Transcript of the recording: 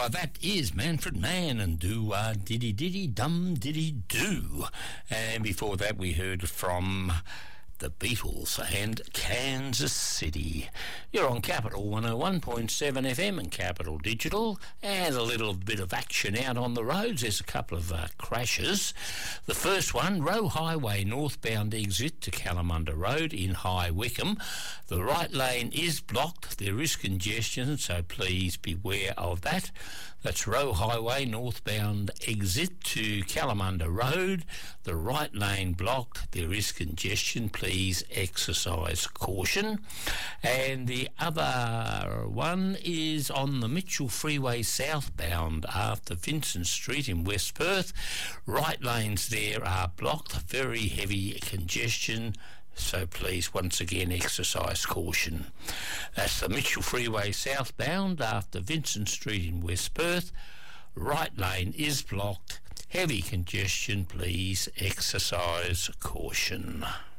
That is Manfred Mann and do diddy diddy dum diddy do. And before that we heard from the Beatles and Kansas City. You're on Capital 101.7 FM and Capital Digital, and a little bit of action out on the roads. There's a couple of crashes. The first one, Roe Highway northbound exit to Kalamunda Road in High Wycombe. The right lane is blocked. There is congestion, so please beware of that. That's Roe Highway northbound exit to Kalamunda Road. The right lane blocked. There is congestion. Please exercise caution. And the other one is on the Mitchell Freeway southbound after Vincent Street in West Perth. Right lanes there are blocked. Very heavy congestion. So please, once again, exercise caution. That's the Mitchell Freeway southbound after Vincent Street in West Perth. Right lane is blocked. Heavy congestion. Please exercise caution.